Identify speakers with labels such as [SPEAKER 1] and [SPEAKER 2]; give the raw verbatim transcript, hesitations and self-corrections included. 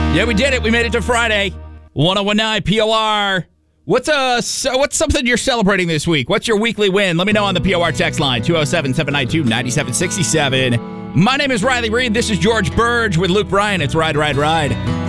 [SPEAKER 1] Yeah, we did it. We made it to Friday. one oh one nine P O R. What's uh, so what's something you're celebrating this week? What's your weekly win? Let me know on the P O R text line, two oh seven, seven nine two, nine seven six seven. My name is Riley Reed. This is George Burge with Luke Bryan. It's Ride, Ride, Ride.